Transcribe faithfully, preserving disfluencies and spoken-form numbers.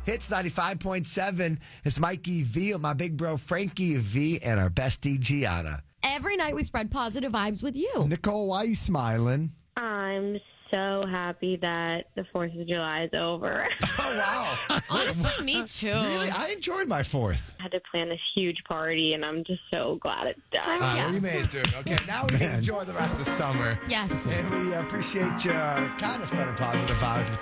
Hits ninety-five point seven. It's Mikey V, my big bro Frankie V, and our bestie Gianna. Every night we spread positive vibes with you. Nicole, why are you smiling? I'm so happy that the fourth of July is over. Oh, wow. Honestly, me too. Really? I enjoyed my fourth. I had to plan this huge party, and I'm just so glad it's done. Oh, All right, yeah. well, you made it through it. Okay, now we can enjoy the rest of the summer. Yes. And we appreciate you uh, kind of spreading positive vibes